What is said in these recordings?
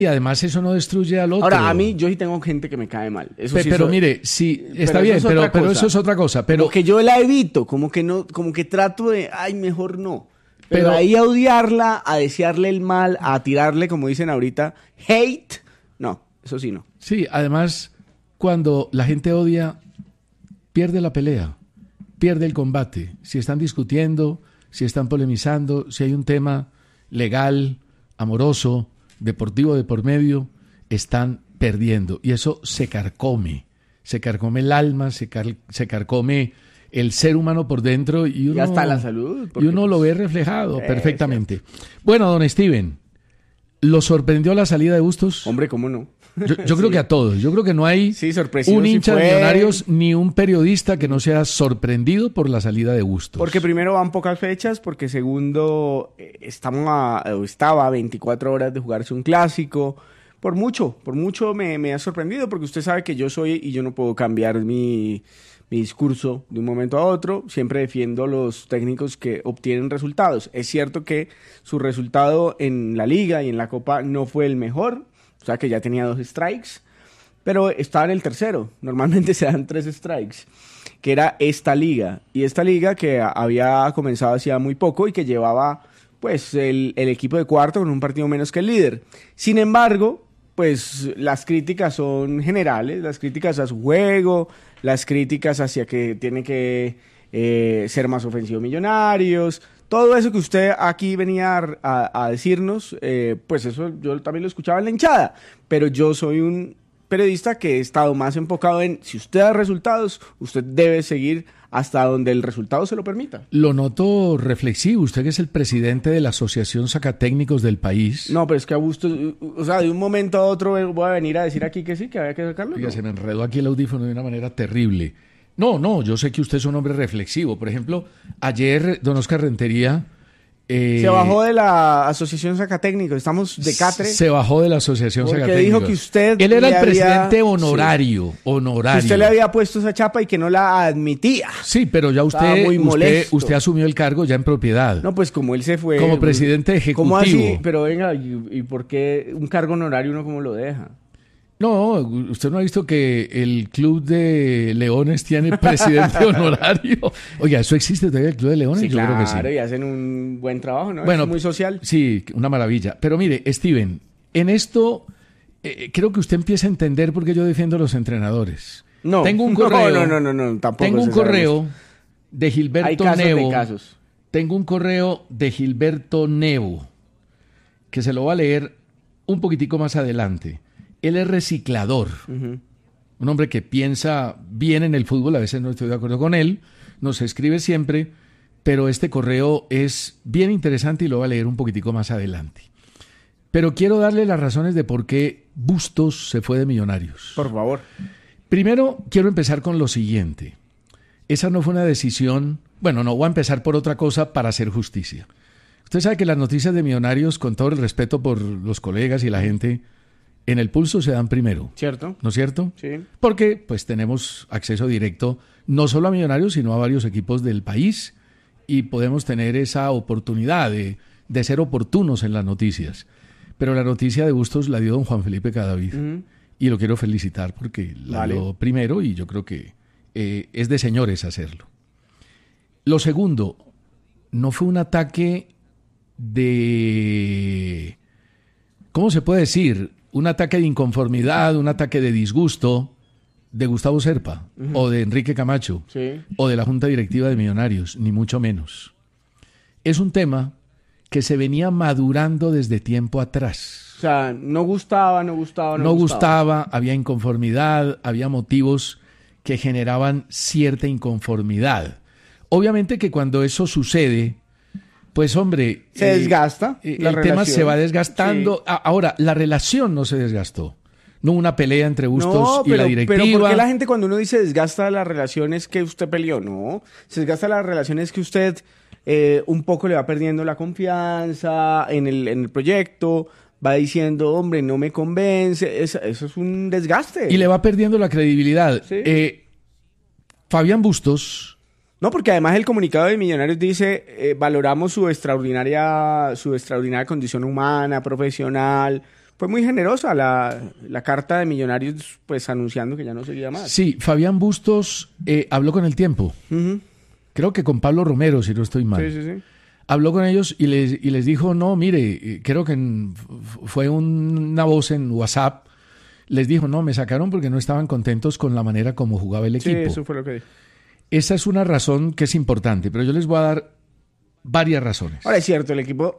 Y además eso no destruye al otro. Ahora, a mí, yo sí tengo gente que me cae mal. Eso sí, pero mire, sí, está bien, pero eso es otra cosa. Pero como que yo la evito, como que trato de, ay, mejor no. Pero ahí a odiarla, a desearle el mal, a tirarle, como dicen ahorita, hate, no, eso sí no. Sí, además, cuando la gente odia, pierde la pelea, pierde el combate. Si están discutiendo, si están polemizando, si hay un tema legal, amoroso, deportivo de por medio, están perdiendo. Y eso se carcome el alma, se carcome el ser humano por dentro y uno, hasta la salud. Y uno lo ve reflejado perfectamente. Bueno, don Steven, ¿lo sorprendió la salida de Bustos? Hombre, ¿cómo no? Yo creo que a todos. Yo creo que no hay un hincha de Millonarios ni un periodista que no sea sorprendido por la salida de Bustos. Porque primero van pocas fechas, porque segundo estaba a 24 horas de jugarse un clásico. Por mucho me ha sorprendido, porque usted sabe que yo soy y yo no puedo cambiar mi discurso de un momento a otro. Siempre defiendo a los técnicos que obtienen resultados. Es cierto que su resultado en la Liga y en la Copa no fue el mejor, o sea que ya tenía 2 strikes, pero estaba en el tercero. Normalmente se dan 3 strikes, que era esta liga. Y esta liga que había comenzado hacía muy poco y que llevaba pues el equipo de cuarto con un partido menos que el líder. Sin embargo, pues las críticas son generales, las críticas a su juego, las críticas hacia que tiene que ser más ofensivo Millonarios. Todo eso que usted aquí venía a decirnos, pues eso yo también lo escuchaba en la hinchada, pero yo soy un periodista que he estado más enfocado en, si usted da resultados, usted debe seguir hasta donde el resultado se lo permita. Lo noto reflexivo, usted que es el presidente de la Asociación Sacatécnicos del país. No, pero es que a gusto, o sea, de un momento a otro voy a venir a decir aquí que sí, que había que sacarlo. Oiga, se me enredó aquí el audífono de una manera terrible. No, yo sé que usted es un hombre reflexivo. Por ejemplo, ayer don Oscar Rentería... se bajó de la Asociación Sacatécnicos, estamos de catre. Se bajó de la Asociación Sacatécnicos. Porque dijo que usted... Él era el presidente honorario, que usted le había puesto esa chapa y que no la admitía. Sí, pero ya usted asumió el cargo ya en propiedad. No, pues como él se fue... Como presidente ejecutivo. ¿Cómo así? Pero venga, ¿y por qué un cargo honorario uno cómo lo deja? No, usted no ha visto que el Club de Leones tiene presidente honorario. Oiga, ¿eso existe todavía el Club de Leones? Sí, yo creo que sí. Y hacen un buen trabajo, ¿no? Bueno, es muy social. Sí, una maravilla. Pero mire, Steven, en esto creo que usted empieza a entender por qué yo defiendo a los entrenadores. No, tengo un correo, no, tampoco. Tengo un correo de Gilberto Nebo. Hay casos. Tengo un correo de Gilberto Nebo, que se lo voy a leer un poquitico más adelante. Él es reciclador, un hombre que piensa bien en el fútbol, a veces no estoy de acuerdo con él, nos escribe siempre, pero este correo es bien interesante y lo voy a leer un poquitico más adelante. Pero quiero darle las razones de por qué Bustos se fue de Millonarios. Por favor. Primero, quiero empezar con lo siguiente. Esa no fue una decisión... Bueno, no, voy a empezar por otra cosa para hacer justicia. Usted sabe que las noticias de Millonarios, con todo el respeto por los colegas y la gente... En el Pulso se dan primero. ¿Cierto? ¿No es cierto? Sí. Porque pues tenemos acceso directo no solo a Millonarios, sino a varios equipos del país y podemos tener esa oportunidad de ser oportunos en las noticias. Pero la noticia de Bustos la dio don Juan Felipe Cadavid y lo quiero felicitar porque la dio primero y yo creo que es de señores hacerlo. Lo segundo, no fue un ataque de... ¿Cómo se puede decir? Un ataque de inconformidad, un ataque de disgusto de Gustavo Serpa o de Enrique Camacho o de la Junta Directiva de Millonarios, ni mucho menos. Es un tema que se venía madurando desde tiempo atrás. O sea, no gustaba, había inconformidad, había motivos que generaban cierta inconformidad. Obviamente que cuando eso sucede... Pues hombre... Se desgasta el tema se va desgastando. Sí. Ahora, la relación no se desgastó. No una pelea entre Bustos y la directiva. Pero ¿por qué la gente cuando uno dice desgasta la relación es que usted peleó? No, se desgasta la relación es que usted un poco le va perdiendo la confianza en el proyecto, va diciendo, hombre, no me convence. Eso es un desgaste. Y le va perdiendo la credibilidad. Sí. Fabián Bustos... No, porque además el comunicado de Millonarios dice valoramos su extraordinaria condición humana, profesional, fue muy generosa la carta de Millonarios, pues anunciando que ya no seguía más. Sí, Fabián Bustos habló con El Tiempo. Creo que con Pablo Romero, si no estoy mal. Sí. Habló con ellos y les dijo, no, mire, creo que fue una voz en WhatsApp. Les dijo, no, me sacaron porque no estaban contentos con la manera como jugaba el equipo. Sí, eso fue lo que dijo. Esa es una razón que es importante, pero yo les voy a dar varias razones. Ahora es cierto, el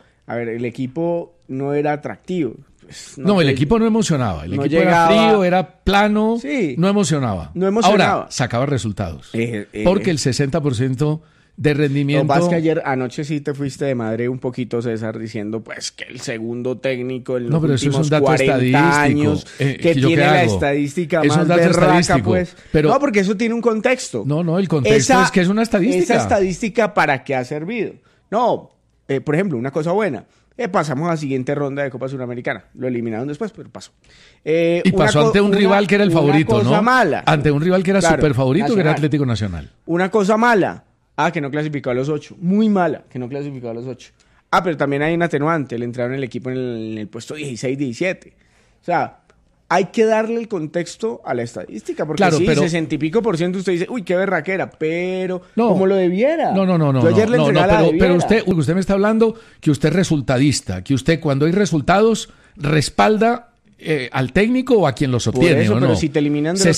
equipo no era atractivo. Pues, el equipo no emocionaba. El no equipo llegaba, era frío, era plano, sí, no emocionaba. No emocionaba. Ahora, sacaba resultados. Porque el 60% de rendimiento... Lo que pasa es que anoche sí te fuiste de madre un poquito, César, diciendo pues que el segundo técnico en los últimos 40 años, que tiene la estadística más berraca, pues. Pero, no, porque eso tiene un contexto. No, el contexto es que es una estadística. Esa estadística, ¿para qué ha servido? No, por ejemplo, una cosa buena. Pasamos a la siguiente ronda de Copa Suramericana. Lo eliminaron después, pero pasó. Y pasó ante un rival que era el favorito, una cosa mala. Ante un rival que era súper favorito, que era Atlético Nacional. Una cosa mala. Que no clasificó a los 8. Muy mala, que no clasificó a los 8. Pero también hay un atenuante. Le entraron el equipo en el puesto 16-17. O sea, hay que darle el contexto a la estadística. Porque claro, sí, pero 60 y pico % usted dice, uy, qué berraquera, pero como lo debiera. No. Yo ayer le entregué la debiera. Pero usted me está hablando que usted es resultadista, que usted cuando hay resultados respalda al técnico o a quien los obtiene. Por eso, ¿o no? Pero si te eliminan de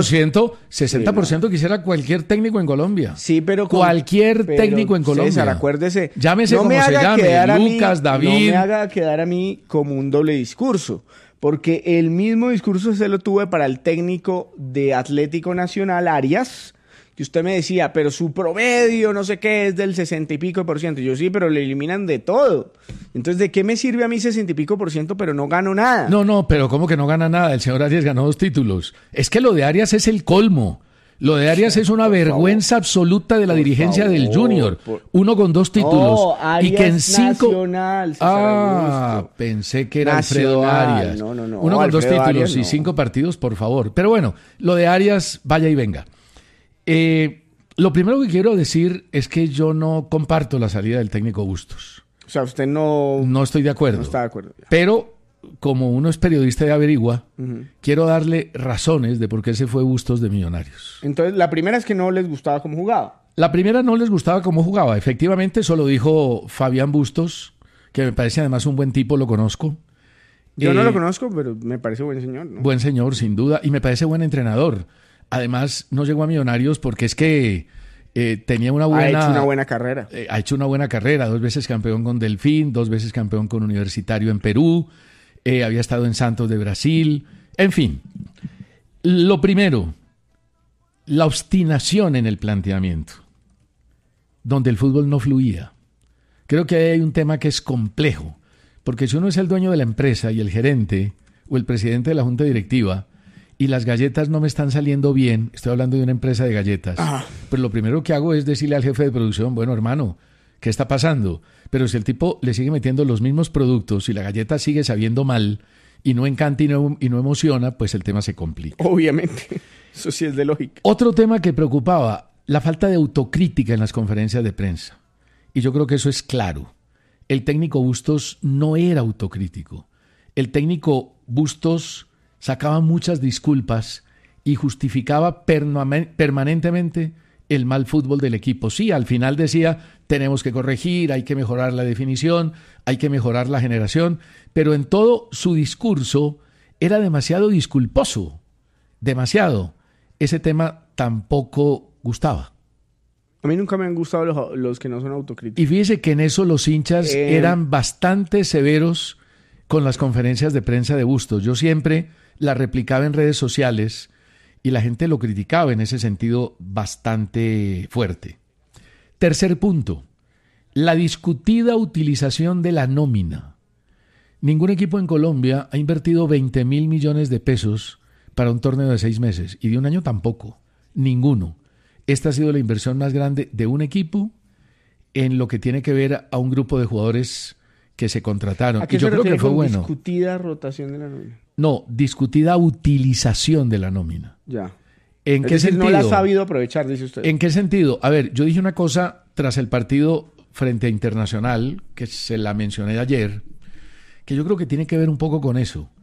60% quisiera cualquier técnico en Colombia. Sí, pero cualquier técnico en Colombia. César, acuérdese. Llámese como se llame, Lucas, David. No me haga quedar a mí como un doble discurso. Porque el mismo discurso se lo tuve para el técnico de Atlético Nacional, Arias, que usted me decía, pero su promedio, no sé qué, es del 60 y pico %. Yo sí, pero le eliminan de todo. Entonces, ¿de qué me sirve a mí 60 y pico %, pero no gano nada? No, pero ¿cómo que no gana nada? El señor Arias ganó 2 títulos. Es que lo de Arias es el colmo. Lo de Arias es una vergüenza absoluta de la dirigencia del Junior. Uno con 2 títulos. Arias y que en 5... Nacional, pensé que era Alfredo Arias. No. Uno con Alfredo 2 títulos Arias, y 5 partidos, por favor. Pero bueno, lo de Arias, vaya y venga. Lo primero que quiero decir es que yo no comparto la salida del técnico Bustos. O sea, usted no... No estoy de acuerdo. No está de acuerdo. Pero, como uno es periodista y averigua, quiero darle razones de por qué se fue Bustos de Millonarios. Entonces, la primera es que no les gustaba cómo jugaba. La primera no les gustaba cómo jugaba. Efectivamente, eso lo dijo Fabián Bustos, que me parece además un buen tipo, lo conozco. Yo no lo conozco, pero me parece buen señor, ¿no? Buen señor, sin duda, y me parece buen entrenador. Además, no llegó a Millonarios porque es que tenía una buena... Ha hecho una buena carrera. Ha hecho una buena carrera. 2 veces campeón con Delfín, 2 veces campeón con Universitario en Perú. Había estado en Santos de Brasil. En fin, lo primero, la obstinación en el planteamiento, donde el fútbol no fluía. Creo que hay un tema que es complejo, porque si uno es el dueño de la empresa y el gerente o el presidente de la junta directiva, y las galletas no me están saliendo bien, estoy hablando de una empresa de galletas, pues lo primero que hago es decirle al jefe de producción, bueno, hermano, ¿qué está pasando? Pero si el tipo le sigue metiendo los mismos productos y la galleta sigue sabiendo mal y no encanta y no emociona, pues el tema se complica. Obviamente, eso sí es de lógica. Otro tema que preocupaba, la falta de autocrítica en las conferencias de prensa. Y yo creo que eso es claro. El técnico Bustos no era autocrítico. El técnico Bustos sacaba muchas disculpas y justificaba permanentemente el mal fútbol del equipo. Sí, al final decía, tenemos que corregir, hay que mejorar la definición, hay que mejorar la generación, pero en todo su discurso era demasiado disculposo, demasiado. Ese tema tampoco gustaba. A mí nunca me han gustado los que no son autocríticos. Y fíjese que en eso los hinchas eran bastante severos con las conferencias de prensa de Bustos. Yo siempre la replicaba en redes sociales y la gente lo criticaba en ese sentido bastante fuerte. Tercer punto, la discutida utilización de la nómina. Ningún equipo en Colombia ha invertido 20.000 millones de pesos para un torneo de 6 meses y de un año tampoco, ninguno. Esta ha sido la inversión más grande de un equipo en lo que tiene que ver a un grupo de jugadores que se contrataron. ¿A qué y yo creo que fue bueno. Discutida rotación de la nómina. No, discutida utilización de la nómina. Ya. ¿En qué sentido? No la ha sabido aprovechar, dice usted. ¿En qué sentido? A ver, yo dije una cosa tras el partido frente a Internacional, que se la mencioné ayer, que yo creo que tiene que ver un poco con eso.